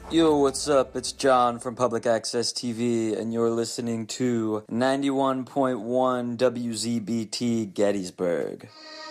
Yo, what's up? It's John from Public Access TV, and you're listening to 91.1 WZBT Gettysburg.